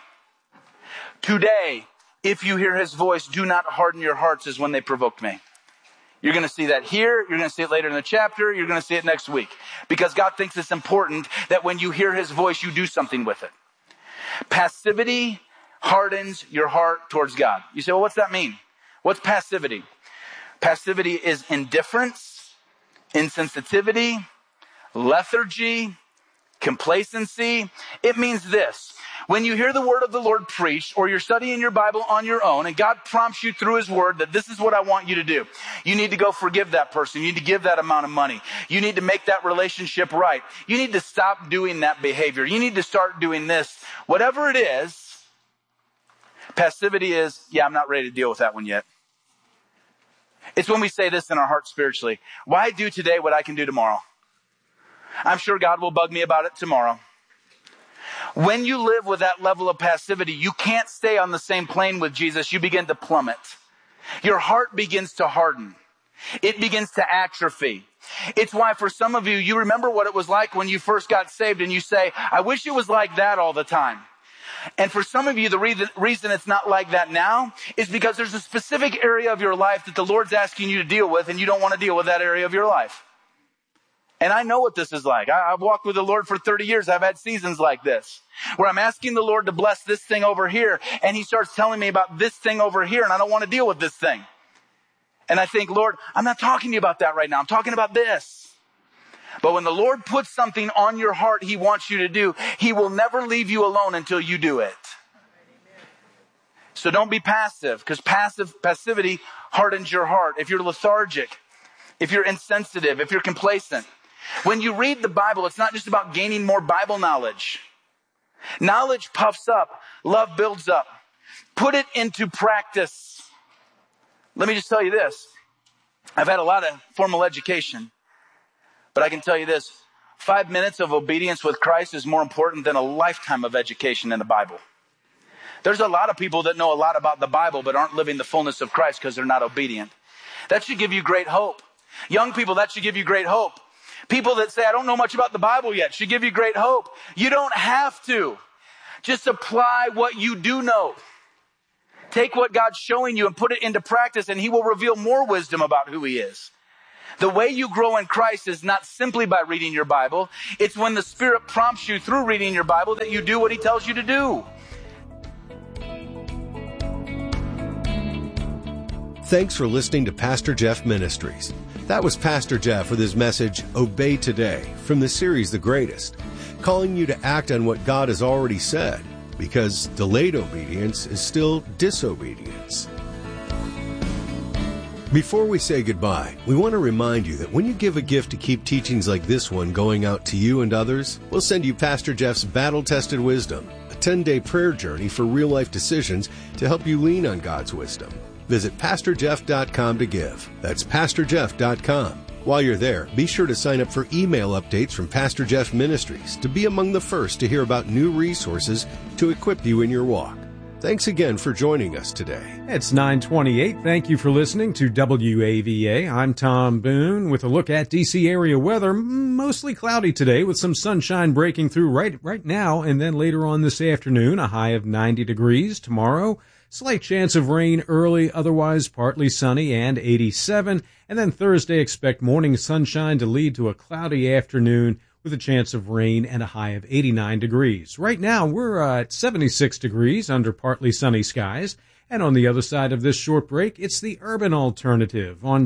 if you hear his voice, do not harden your hearts as when they provoked me. You're going to see that here. You're going to see it later in the chapter. You're going to see it next week. Because God thinks it's important that when you hear his voice, you do something with it. Passivity hardens your heart towards God. You say, well, what's that mean? What's passivity? Passivity is indifference, insensitivity, lethargy, complacency. It means this. When you hear the word of the Lord preached, or you're studying your Bible on your own, and God prompts you through his word that this is what I want you to do. You need to go forgive that person. You need to give that amount of money. You need to make that relationship right. You need to stop doing that behavior. You need to start doing this. Whatever it is, passivity is, I'm not ready to deal with that one yet. It's when we say this in our heart spiritually. Why do today what I can do tomorrow? I'm sure God will bug me about it tomorrow. When you live with that level of passivity, you can't stay on the same plane with Jesus. You begin to plummet. Your heart begins to harden. It begins to atrophy. It's why for some of you, you remember what it was like when you first got saved and you say, I wish it was like that all the time. And for some of you, the reason it's not like that now is because there's a specific area of your life that the Lord's asking you to deal with and you don't want to deal with that area of your life. And I know what this is like. I've walked with the Lord for 30 years. I've had seasons like this where I'm asking the Lord to bless this thing over here. And he starts telling me about this thing over here. And I don't want to deal with this thing. And I think, Lord, I'm not talking to you about that right now. I'm talking about this. But when the Lord puts something on your heart he wants you to do, he will never leave you alone until you do it. So don't be passive, because passivity hardens your heart. If you're lethargic, if you're insensitive, if you're complacent. When you read the Bible, it's not just about gaining more Bible knowledge. Knowledge puffs up. Love builds up. Put it into practice. Let me just tell you this. I've had a lot of formal education, but I can tell you this. 5 minutes of obedience with Christ is more important than a lifetime of education in the Bible. There's a lot of people that know a lot about the Bible but aren't living the fullness of Christ because they're not obedient. That should give you great hope. Young people, that should give you great hope. People that say, I don't know much about the Bible yet, should give you great hope. You don't have to. Just apply what you do know. Take what God's showing you and put it into practice, and He will reveal more wisdom about who He is. The way you grow in Christ is not simply by reading your Bible. It's when the Spirit prompts you through reading your Bible that you do what He tells you to do. Thanks for listening to Pastor Jeff Ministries. That was Pastor Jeff with his message, Obey Today, from the series The Greatest, calling you to act on what God has already said, because delayed obedience is still disobedience. Before we say goodbye, we want to remind you that when you give a gift to keep teachings like this one going out to you and others, we'll send you Pastor Jeff's Battle-Tested Wisdom, a 10-day prayer journey for real-life decisions to help you lean on God's wisdom. Visit PastorJeff.com to give. That's PastorJeff.com. While you're there, be sure to sign up for email updates from Pastor Jeff Ministries to be among the first to hear about new resources to equip you in your walk. Thanks again for joining us today. It's 9:28. Thank you for listening to WAVA. I'm Tom Boone with a look at D.C. area weather. Mostly cloudy today with some sunshine breaking through right now, and then later on this afternoon, a high of 90 degrees. Tomorrow, slight chance of rain early, otherwise partly sunny and 87. And then Thursday, expect morning sunshine to lead to a cloudy afternoon with a chance of rain and a high of 89 degrees. Right now, we're at 76 degrees under partly sunny skies. And on the other side of this short break, it's the Urban Alternative on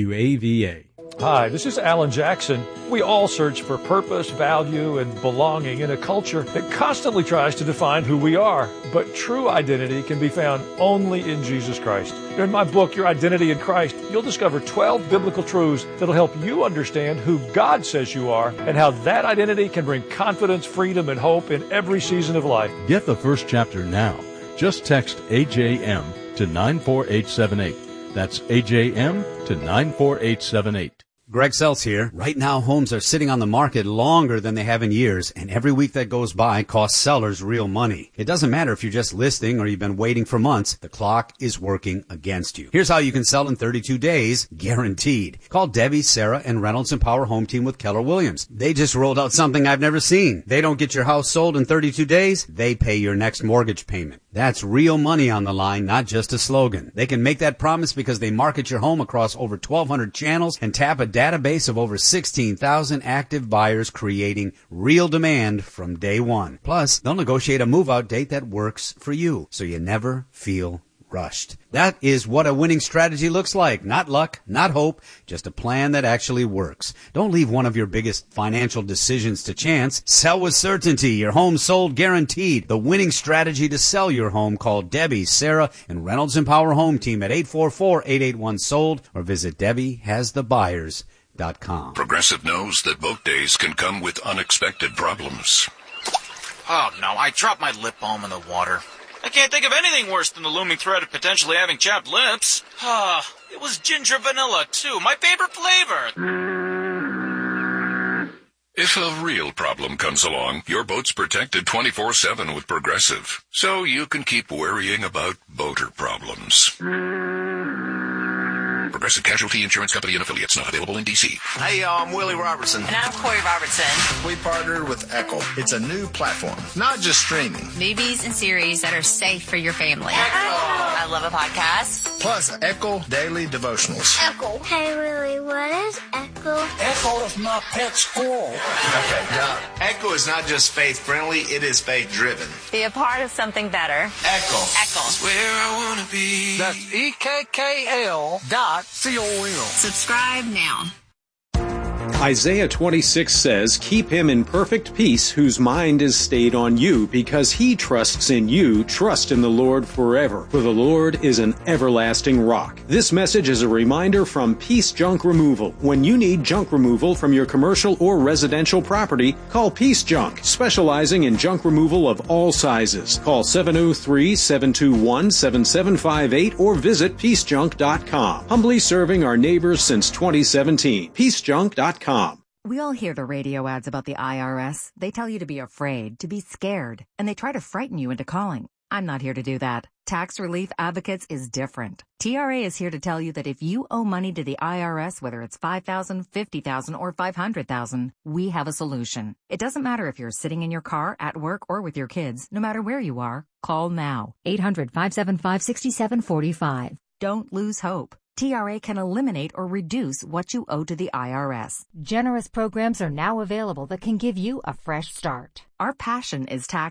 WAVA. Hi, this is Alan Jackson. We all search for purpose, value, and belonging in a culture that constantly tries to define who we are. But true identity can be found only in Jesus Christ. In my book, Your Identity in Christ, you'll discover 12 biblical truths that'll help you understand who God says you are and how that identity can bring confidence, freedom, and hope in every season of life. Get the first chapter now. Just text AJM to 94878. That's AJM to 94878. Greg Seltz here. Right now, homes are sitting on the market longer than they have in years, and every week that goes by costs sellers real money. It doesn't matter if you're just listing or you've been waiting for months. The clock is working against you. Here's how you can sell in 32 days, guaranteed. Call Debbie, Sarah, and Reynolds and Power Home Team with Keller Williams. They just rolled out something I've never seen. They don't get your house sold in 32 days. They pay your next mortgage payment. That's real money on the line, not just a slogan. They can make that promise because they market your home across over 1,200 channels and tap a database of over 16,000 active buyers, creating real demand from day one. Plus, they'll negotiate a move-out date that works for you, so you never feel rushed. That is what a winning strategy looks like. Not luck, not hope, just a plan that actually works. Don't leave one of your biggest financial decisions to chance. Sell with certainty. Your home sold guaranteed. The winning strategy to sell your home. Call Debbie, Sarah, and Reynolds and Power Home Team at 844-881-SOLD or visit DebbieHasTheBuyers.com. Progressive knows that boat days can come with unexpected problems. Oh, no, I dropped my lip balm in the water. I can't think of anything worse than the looming threat of potentially having chapped lips. It was ginger vanilla, too. My favorite flavor. If a real problem comes along, your boat's protected 24/7 with Progressive, so you can keep worrying about boater problems. Progressive Casualty Insurance Company and affiliates, not available in D.C. Hey, I'm Willie Robertson. And I'm Corey Robertson. We partnered with Echo. It's a new platform, not just streaming. Movies and series that are safe for your family. Echo. I love a podcast. Plus, Echo Daily Devotionals. Echo. Hey, Willie, what is Echo? Echo is my pet squirrel. Okay, now, Echo is not just faith-friendly, it is faith-driven. Be a part of something better. Echo. Echo. That's where I want to be. That's EKKL.com. Subscribe now. Isaiah 26 says, "Keep him in perfect peace whose mind is stayed on you, because he trusts in you. Trust in the Lord forever, for the Lord is an everlasting rock." This message is a reminder from Peace Junk Removal. When you need junk removal from your commercial or residential property, call Peace Junk, specializing in junk removal of all sizes. Call 703-721-7758 or visit peacejunk.com. Humbly serving our neighbors since 2017. peacejunk.com. We all hear the radio ads about the IRS. They tell you to be afraid, to be scared, and they try to frighten you into calling. I'm not here to do that. Tax Relief Advocates is different. TRA is here to tell you that if you owe money to the IRS, whether it's $5,000, $50,000, or $500,000, we have a solution. It doesn't matter if you're sitting in your car, at work, or with your kids. No matter where you are, call now. 800-575-6745. Don't lose hope. TRA can eliminate or reduce what you owe to the IRS. Generous programs are now available that can give you a fresh start. Our passion is tax